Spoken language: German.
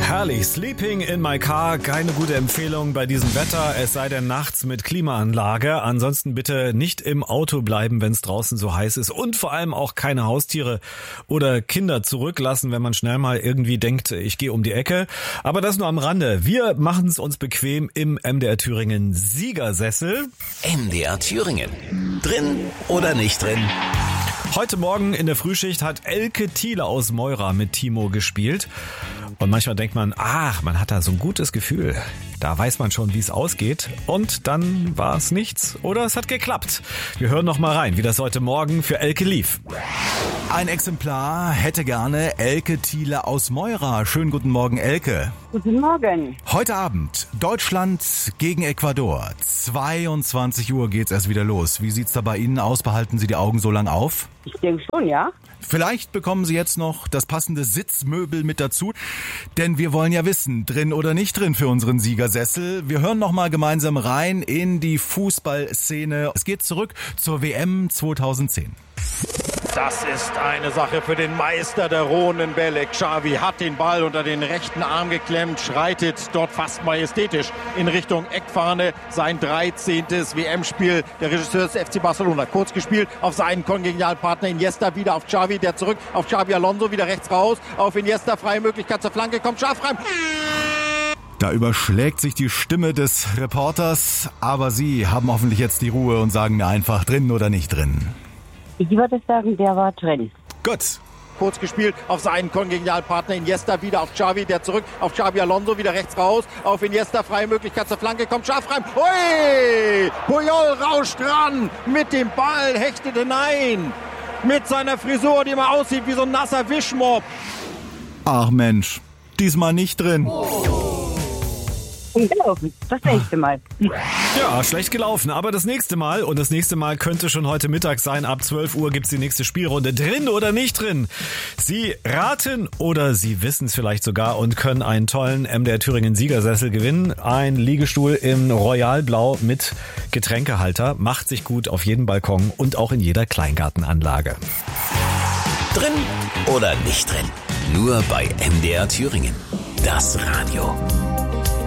Herrlich, Sleeping in my car, keine gute Empfehlung bei diesem Wetter, es sei denn nachts mit Klimaanlage. Ansonsten bitte nicht im Auto bleiben, wenn es draußen so heiß ist und vor allem auch keine Haustiere oder Kinder zurücklassen, wenn man schnell mal irgendwie denkt, ich gehe um die Ecke. Aber das nur am Rande. Wir machen es uns bequem im MDR Thüringen Siegersessel. MDR Thüringen. Drin oder nicht drin? Heute Morgen in der Frühschicht hat Elke Thiele aus Meura mit Timo gespielt. Und manchmal denkt man, man hat da so ein gutes Gefühl. Da weiß man schon, wie es ausgeht. Und dann war es nichts. Oder es hat geklappt. Wir hören noch mal rein, wie das heute Morgen für Elke lief. Ein Exemplar hätte gerne Elke Thiele aus Meura. Schönen guten Morgen, Elke. Guten Morgen. Heute Abend Deutschland gegen Ecuador. 22 Uhr geht's erst wieder los. Wie sieht's da bei Ihnen aus? Behalten Sie die Augen so lang auf? Ich denke schon, ja. Vielleicht bekommen Sie jetzt noch das passende Sitzmöbel mit dazu, denn wir wollen ja wissen, drin oder nicht drin für unseren Siegersessel. Wir hören noch mal gemeinsam rein in die Fußballszene. Es geht zurück zur WM 2010. Das ist eine Sache für den Meister der rohen Bälle. Xavi hat den Ball unter den rechten Arm geklemmt, schreitet dort fast majestätisch in Richtung Eckfahne. Sein 13. WM-Spiel. Der Regisseur des FC Barcelona. Kurz gespielt auf seinen Kongenialpartner Iniesta. Wieder auf Xavi, der zurück auf Xabi Alonso. Wieder rechts raus auf Iniesta. Freie Möglichkeit zur Flanke. Kommt scharf rein. Da überschlägt sich die Stimme des Reporters. Aber Sie haben hoffentlich jetzt die Ruhe und sagen mir einfach, drin oder nicht drin. Ich würde sagen, der war drin. Gut. Kurz gespielt auf seinen Kongenialpartner Iniesta, wieder auf Xavi, der zurück auf Xabi Alonso, wieder rechts raus auf Iniesta, freie Möglichkeit zur Flanke, kommt scharf rein. Hui! Puyol rauscht ran mit dem Ball, hechtet hinein. Mit seiner Frisur, die mal aussieht wie so ein nasser Wischmopp. Ach Mensch, diesmal nicht drin. Gelaufen. Das nächste Mal. Ja, schlecht gelaufen, aber das nächste Mal, und das nächste Mal könnte schon heute Mittag sein, ab 12 Uhr gibt's die nächste Spielrunde. Drin oder nicht drin? Sie raten oder Sie wissen es vielleicht sogar und können einen tollen MDR Thüringen Siegersessel gewinnen. Ein Liegestuhl im Royalblau mit Getränkehalter. Macht sich gut auf jedem Balkon und auch in jeder Kleingartenanlage. Drin oder nicht drin? Nur bei MDR Thüringen. Das Radio.